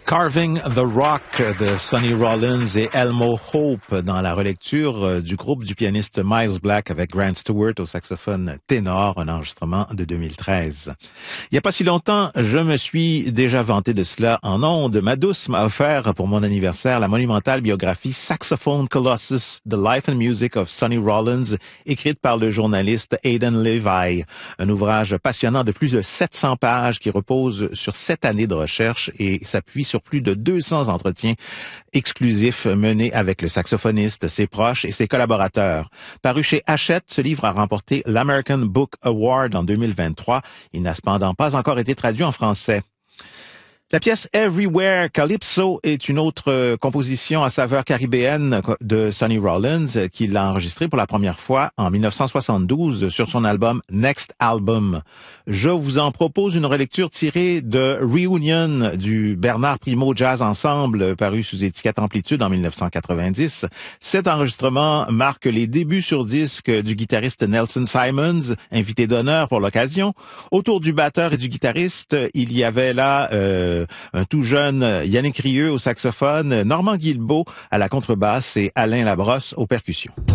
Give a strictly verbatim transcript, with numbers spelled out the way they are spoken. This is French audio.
Carving the Rock de Sonny Rollins et Elmo Hope dans la relecture du groupe du pianiste Miles Black avec Grant Stewart au saxophone ténor, un enregistrement de deux mille treize. Il n'y a pas si longtemps, je me suis déjà vanté de cela en ondes. Ma douce m'a offert pour mon anniversaire la monumentale biographie Saxophone Colossus, The Life and Music of Sonny Rollins, écrite par le journaliste Aidan Levi. Un ouvrage passionnant de plus de sept cents pages qui repose sur sept années de recherche et s'appuie sur sur plus de deux cents entretiens exclusifs menés avec le saxophoniste, ses proches et ses collaborateurs. Paru chez Hachette, ce livre a remporté l'American Book Award en deux mille vingt-trois. Il n'a cependant pas encore été traduit en français. La pièce Everywhere Calypso est une autre composition à saveur caribéenne de Sonny Rollins qu'il a enregistrée pour la première fois en mille neuf cent soixante-douze sur son album Next Album. Je vous en propose une relecture tirée de Reunion du Bernard Primo Jazz Ensemble paru sous étiquette Amplitude en mille neuf cent quatre-vingt-dix. Cet enregistrement marque les débuts sur disque du guitariste Nelson Simons, invité d'honneur pour l'occasion. Autour du batteur et du guitariste, il y avait là euh, un tout jeune Yannick Rieu au saxophone, Normand Guilbeault à la contrebasse et Alain Labrosse aux percussions.